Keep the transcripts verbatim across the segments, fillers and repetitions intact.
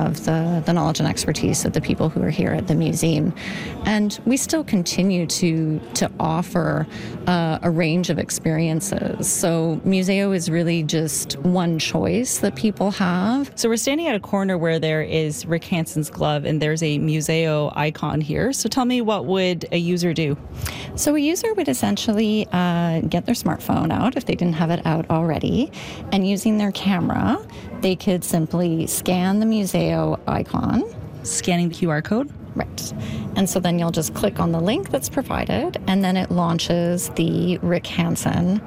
of the, the knowledge and expertise of the people who are here at the museum. And we still continue to, to offer uh, a range of experiences. So Museo is really just one choice that people have. So we're standing at a corner where there is Rick Hansen's glove and there's a Museo icon here. So tell me, what would a user do? So a user would essentially uh, get their smartphone out if they didn't have it out already, and using their camera, they could simply scan the Museo icon. Scanning the Q R code? Right. And so then you'll just click on the link that's provided, and then it launches the Rick Hansen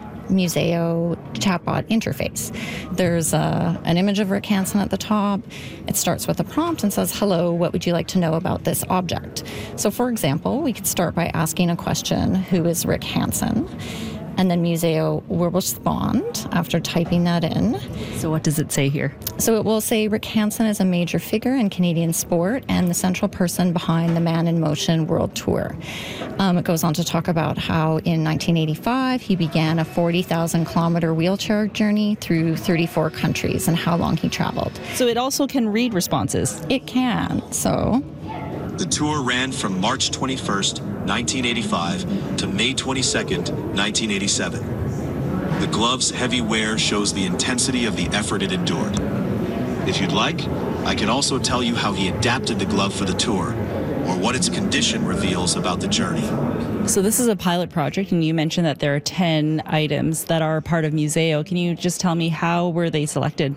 Museo chatbot interface. There's a, an image of Rick Hansen at the top. It starts with a prompt and says, hello, what would you like to know about this object? So for example, we could start by asking a question, who is Rick Hansen? And then Museo will respond after typing that in. So what does it say here? So it will say Rick Hansen is a major figure in Canadian sport and the central person behind the Man in Motion World Tour. Um, it goes on to talk about how in nineteen eighty-five he began a forty thousand kilometer wheelchair journey through thirty-four countries and how long he traveled. So it also can read responses? It can. So the tour ran from March twenty-first, nineteen eighty-five to May twenty-second, nineteen eighty-seven. The glove's heavy wear shows the intensity of the effort it endured. If you'd like, I can also tell you how he adapted the glove for the tour, or what its condition reveals about the journey. So this is a pilot project, and you mentioned that there are ten items that are part of Museo. Can you just tell me, how were they selected?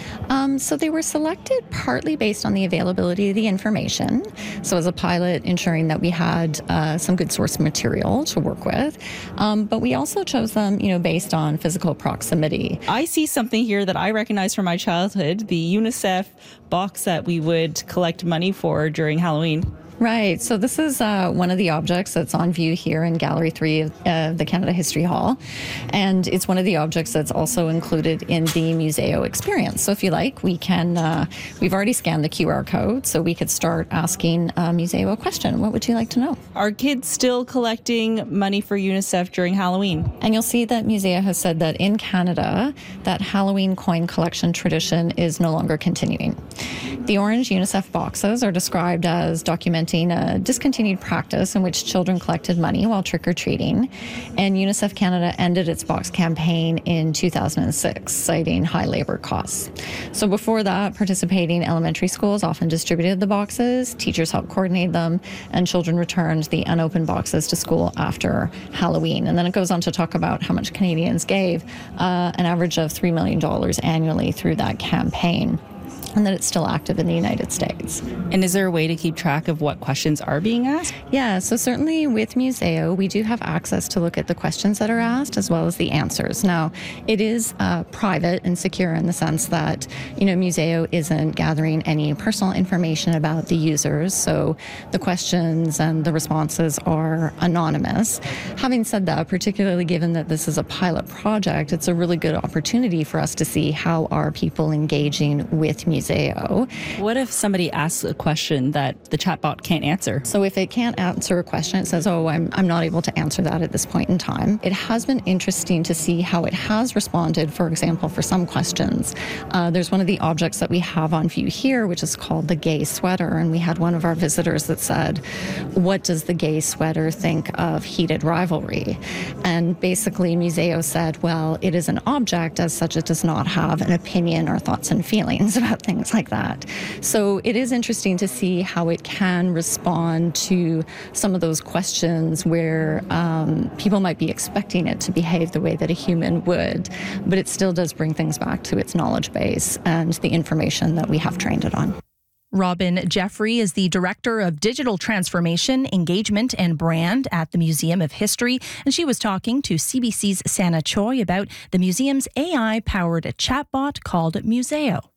Um, so they were selected partly based on the availability of the information. So as a pilot, ensuring that we had uh, some good source material to work with. Um, but we also chose them, you know, based on physical proximity. I see something here that I recognize from my childhood, the UNICEF box that we would collect money for during Halloween. Right. So this is uh, one of the objects that's on view here in Gallery three of uh, the Canada History Hall. And it's one of the objects that's also included in the Museo experience. So if you like, we can, uh, we've already scanned the Q R code, so we could start asking uh, Museo a question. What would you like to know? Are kids still collecting money for UNICEF during Halloween? And you'll see that Museo has said that in Canada, that Halloween coin collection tradition is no longer continuing. The orange UNICEF boxes are described as documenting a discontinued practice in which children collected money while trick-or-treating, and UNICEF Canada ended its box campaign in two thousand six, citing high labor costs. So before that, participating elementary schools often distributed the boxes, teachers helped coordinate them, and children returned the unopened boxes to school after Halloween. And then it goes on to talk about how much Canadians gave, uh, an average of three million dollars annually through that campaign, and that it's still active in the United States. And is there a way to keep track of what questions are being asked? Yeah, so certainly with Museo, we do have access to look at the questions that are asked as well as the answers. Now, it is uh, private and secure in the sense that, you know, Museo isn't gathering any personal information about the users, so the questions and the responses are anonymous. Having said that, particularly given that this is a pilot project, it's a really good opportunity for us to see how are people engaging with Museo. What if somebody asks a question that the chatbot can't answer? So if it can't answer a question, it says, oh, I'm, I'm not able to answer that at this point in time. It has been interesting to see how it has responded, for example, for some questions. Uh, there's one of the objects that we have on view here, which is called the gay sweater. And we had one of our visitors that said, what does the gay sweater think of heated rivalry? And basically Museo said, well, it is an object, as such it does not have an opinion or thoughts and feelings about things like that. So it is interesting to see how it can respond to some of those questions where um, people might be expecting it to behave the way that a human would, but it still does bring things back to its knowledge base and the information that we have trained it on. Robin Jeffrey is the Director of Digital Transformation, Engagement and Brand at the Museum of History, and she was talking to C B C's Sana Choi about the museum's A I-powered chatbot called Museo.